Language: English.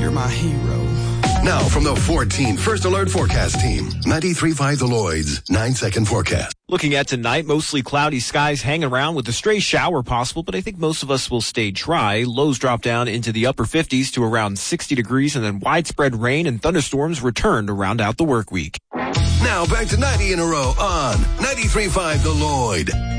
You're my hero. Now from the 14 First Alert Forecast Team, 93.5 The Lloyd's 9-second forecast. Looking at tonight, mostly cloudy skies hang around with a stray shower possible, but I think most of us will stay dry. Lows drop down into the upper 50s to around 60 degrees, and then widespread rain and thunderstorms return to round out the work week. Now back to 90 in a row on 93.5 The Lloyd.